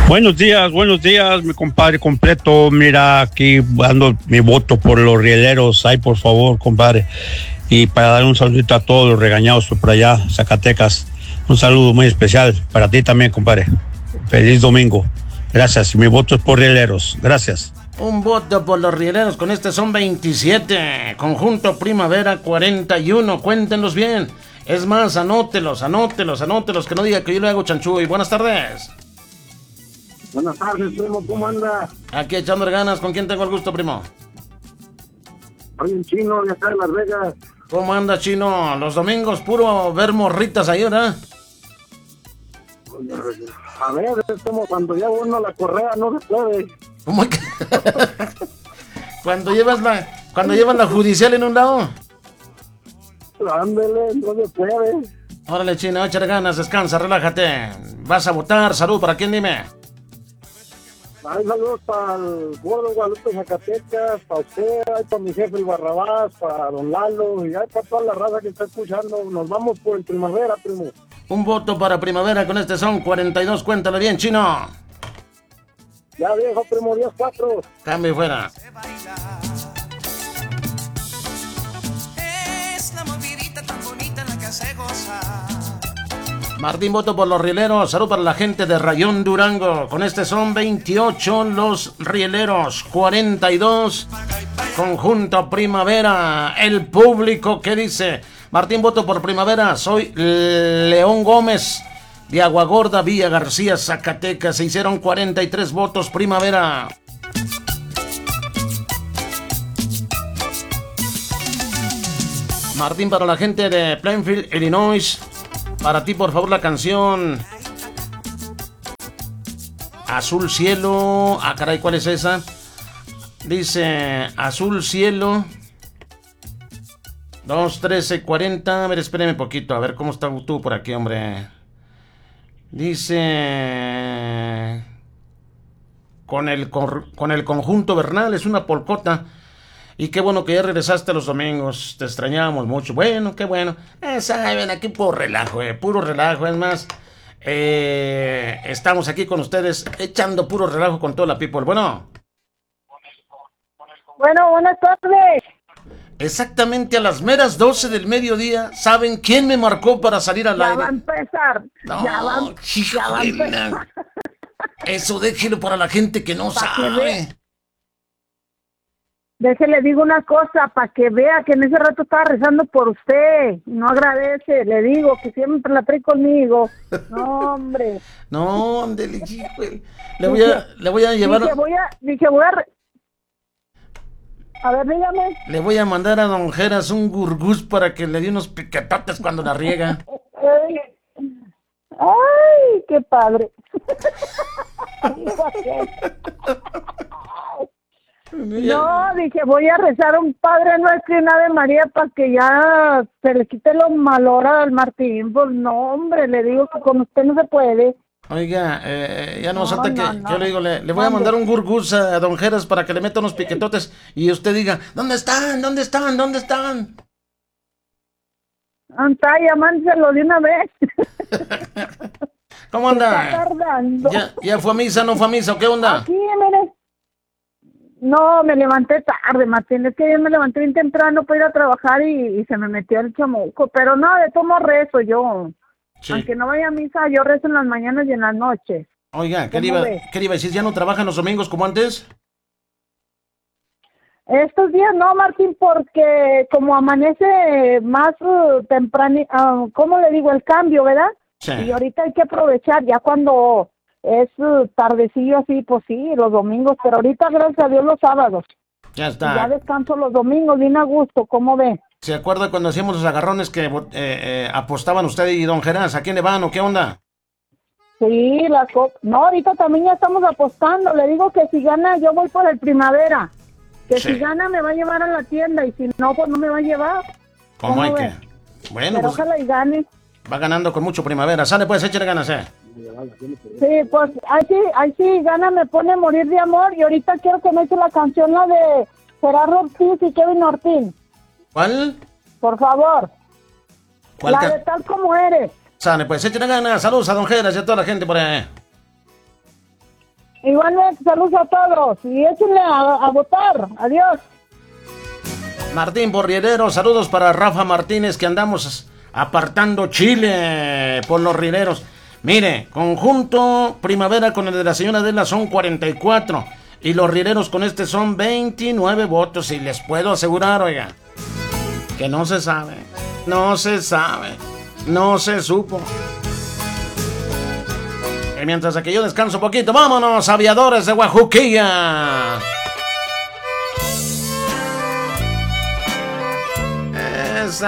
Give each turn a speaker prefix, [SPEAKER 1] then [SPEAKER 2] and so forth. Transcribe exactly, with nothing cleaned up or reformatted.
[SPEAKER 1] Buenos días, buenos días, mi compadre completo. Mira, aquí dando mi voto por los rieleros. Ay, por favor, compadre. Y para dar un saludito a todos los regañados por allá, Zacatecas. Un saludo muy especial para ti también, compadre. Feliz domingo. Gracias. Mi voto es por rieleros. Gracias.
[SPEAKER 2] Un voto por los rieleros. Con este son veintisiete. Conjunto Primavera cuarenta y uno. Cuéntenlos bien. Es más, anótelos, anótelos, anótelos. Que no diga que yo le hago chanchuy. Buenas tardes.
[SPEAKER 3] Buenas tardes, primo, ¿cómo anda?
[SPEAKER 2] Aquí echando ganas, ¿con quién tengo el gusto, primo?
[SPEAKER 3] Soy un chino de acá de Las Vegas.
[SPEAKER 2] ¿Cómo anda, chino? Los domingos puro ver morritas ahí, ¿verdad?
[SPEAKER 3] A ver, es como cuando lleva uno la correa, no se puede.
[SPEAKER 2] ¿Cómo que? Cuando llevas la, cuando llevas la judicial en un lado.
[SPEAKER 3] Ándele, no se puede.
[SPEAKER 2] Órale, chino, échale ganas, descansa, relájate. Vas a votar, salud, ¿para quién, dime?
[SPEAKER 3] Hay saludos para el gordo Guadalupe Zacatecas, para usted, hay para mi jefe el Barrabás, para don Lalo, y hay para toda la raza que está escuchando. Nos vamos por el Primavera, primo.
[SPEAKER 2] Un voto para Primavera, con este son cuarenta y dos, cuéntale bien, chino.
[SPEAKER 3] Ya viejo, primo, diez cuatro.
[SPEAKER 2] Cambio y fuera.
[SPEAKER 4] Es la movidita tan bonita la que hace gozar.
[SPEAKER 2] Martín, voto por los rieleros. Salud para la gente de Rayón Durango. Con este son veintiocho los rieleros. cuarenta y dos Conjunto Primavera. El público, ¿qué dice? Martín, voto por Primavera. Soy León Gómez de Aguagorda, Villa García, Zacatecas. Se hicieron cuarenta y tres votos. Primavera. Martín, para la gente de Plainfield, Illinois. Para ti, por favor, la canción Azul Cielo. Ah, caray, ¿cuál es esa? Dice Azul Cielo dos trece cuarenta. A ver, espéreme poquito, a ver cómo está tú por aquí, hombre. Dice con el, con el conjunto Bernal, es una polcota. Y qué bueno que ya regresaste los domingos. Te extrañábamos mucho. Bueno, qué bueno. Eh, saben, aquí puro relajo, eh, puro relajo. Es más, eh, estamos aquí con ustedes echando puro relajo con toda la people. Bueno.
[SPEAKER 5] Bueno, buenas tardes.
[SPEAKER 2] Exactamente a las meras doce del mediodía, ¿saben quién me marcó para salir al
[SPEAKER 5] ya
[SPEAKER 2] aire?
[SPEAKER 5] Va a empezar.
[SPEAKER 2] No,
[SPEAKER 5] ya, va, ya va a empezar.
[SPEAKER 2] Eso déjelo para la gente que no
[SPEAKER 5] Pa'
[SPEAKER 2] sabe.
[SPEAKER 5] Que Déjele, digo una cosa, para que vea que en ese rato estaba rezando por usted. No agradece, le digo que siempre la trae conmigo. No, hombre.
[SPEAKER 2] No, ándele, güey. Le voy a, le voy a llevar.
[SPEAKER 5] Dije, voy a, dije, voy a. Re... A ver, dígame.
[SPEAKER 2] Le voy a mandar a Don Geras un gurgús para que le dé unos piquetotes cuando la riega.
[SPEAKER 5] Ay, qué padre. No, dije, voy a rezar un Padre Nuestro y una Ave María para que ya se le quite lo malora al Martín. Pues no, hombre, le digo que con usted no se puede.
[SPEAKER 2] Oiga, eh, ya no,
[SPEAKER 5] No,
[SPEAKER 2] falta
[SPEAKER 5] no,
[SPEAKER 2] que,
[SPEAKER 5] no.
[SPEAKER 2] que yo le digo, le, le voy a mandar un gurgús a Don Geras para que le meta unos piquetotes y usted diga, ¿dónde están? ¿Dónde están? ¿Dónde están?
[SPEAKER 5] Anta, llamándoselo de una vez.
[SPEAKER 2] ¿Cómo anda?
[SPEAKER 5] Está tardando.
[SPEAKER 2] ¿Ya, ¿Ya fue a misa, no fue a misa o qué onda?
[SPEAKER 5] Aquí, mire. No, me levanté tarde, Martín. Es que yo me levanté bien temprano para ir a trabajar y, y se me metió el chamuco. Pero no, de tomo rezo yo.
[SPEAKER 2] Sí.
[SPEAKER 5] Aunque no vaya a misa, yo rezo en las mañanas y en las noches.
[SPEAKER 2] Oiga, ¿qué le,
[SPEAKER 5] ¿Cómo
[SPEAKER 2] iba,
[SPEAKER 5] ves?
[SPEAKER 2] ¿qué le iba a decir? ¿Ya no trabajan los domingos como antes?
[SPEAKER 5] Estos días no, Martín, porque como amanece más uh, temprano, uh, ¿cómo le digo? El cambio, ¿verdad?
[SPEAKER 2] Sí.
[SPEAKER 5] Y ahorita hay que aprovechar, ya cuando es uh, tardecillo así, pues sí, los domingos, pero ahorita gracias a Dios los sábados.
[SPEAKER 2] Ya
[SPEAKER 5] Y
[SPEAKER 2] está.
[SPEAKER 5] ya descanso los domingos, bien a gusto, ¿cómo ve?
[SPEAKER 2] ¿Se acuerda cuando hacíamos los agarrones que eh, eh, apostaban usted y Don Geras? ¿A quién le van o qué onda?
[SPEAKER 5] Sí, las co- no, ahorita también ya estamos apostando, le digo que si gana yo voy por el Primavera, que
[SPEAKER 2] Sí.
[SPEAKER 5] si gana me va a llevar a la tienda y si no, pues no me va a llevar.
[SPEAKER 2] ¿Cómo hay
[SPEAKER 5] ve?
[SPEAKER 2] que? Bueno,
[SPEAKER 5] Pero
[SPEAKER 2] pues
[SPEAKER 5] ojalá y gane.
[SPEAKER 2] va ganando con mucho Primavera. Sale pues, échale ganas, eh.
[SPEAKER 5] Sí, pues ahí sí, ahí sí, gana me pone a morir de amor y ahorita quiero que me eche la canción la de Gerardo Ortiz y Kevin Ortiz,
[SPEAKER 2] ¿Cuál?
[SPEAKER 5] por favor.
[SPEAKER 2] ¿Cuál
[SPEAKER 5] La
[SPEAKER 2] ca-
[SPEAKER 5] de Tal Como Eres.
[SPEAKER 2] Sale pues, échale ganas. Saludos a Don Geras y a toda la gente por ahí.
[SPEAKER 5] Igualmente, saludos a todos y échenle a, a votar. Adiós.
[SPEAKER 2] Martín por Rieleros, saludos para Rafa Martínez, que andamos apartando Chile por los rieleros. Mire, conjunto Primavera con el de la señora Adela son cuarenta y cuatro y los rieleros con este son veintinueve votos, y les puedo asegurar, oiga, que no se sabe, no se sabe, no se supo. Y mientras que yo descanso un poquito, vámonos, aviadores de Guajuquilla.